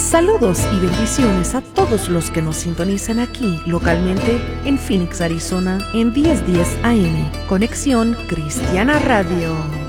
Saludos y bendiciones a todos los que nos sintonizan aquí localmente en Phoenix, Arizona, en 1010 AM. Conexión Cristiana Radio.